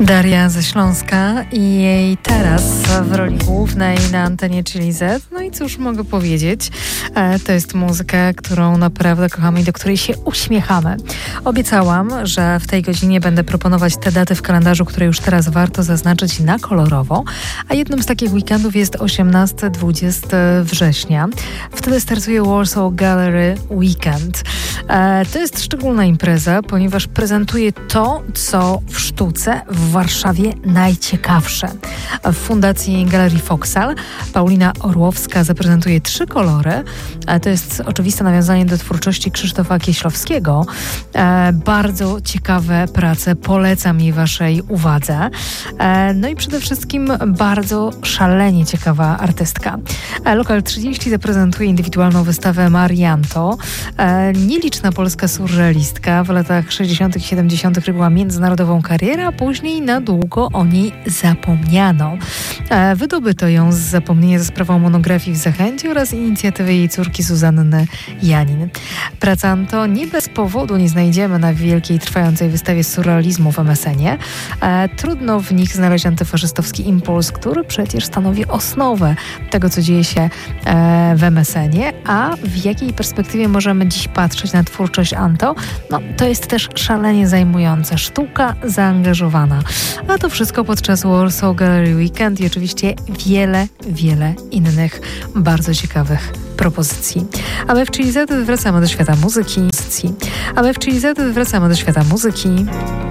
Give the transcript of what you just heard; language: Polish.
Daria ze Śląska i jej teraz w roli głównej na antenie Chili Z. No i cóż mogę powiedzieć? To jest muzyka, którą naprawdę kochamy i do której się uśmiechamy. Obiecałam, że w tej godzinie będę proponować te daty w kalendarzu, które już teraz warto zaznaczyć na kolorowo. A jednym z takich weekendów jest 18-20 września. Wtedy startuje Warsaw Gallery Weekend. To jest szczególna impreza, ponieważ prezentuje to, co w sztuce w Warszawie najciekawsze. W Fundacji Galerii Foksal Paulina Orłowska zaprezentuje 3 kolory. To jest oczywiste nawiązanie do twórczości Krzysztofa Kieślowskiego. Bardzo ciekawe prace, polecam je waszej uwadze. No i przede wszystkim bardzo szalenie ciekawa artystka. Lokal 30 zaprezentuje indywidualną wystawę Marianto. Nieliczna polska surrealistka. W latach 60. i 70. robiła międzynarodową karierę, a później na długo o niej zapomniano. Wydobyto ją z zapomnienia za sprawą monografii w Zachęcie oraz inicjatywy jej córki Zuzanny Janin. Prac Anto nie bez powodu nie znajdziemy na wielkiej, trwającej wystawie surrealizmu w MSN-ie. Trudno w nich znaleźć antyfaszystowski impuls, który przecież stanowi osnowę tego, co dzieje się w MSN-ie, a w jakiej perspektywie możemy dziś patrzeć na twórczość Anto? No, to jest też szalenie zajmujące. Sztuka zaangażowana. A to wszystko podczas Warsaw Gallery Weekend i oczywiście wiele innych bardzo ciekawych propozycji. A my w Chili Z wracamy do świata muzyki.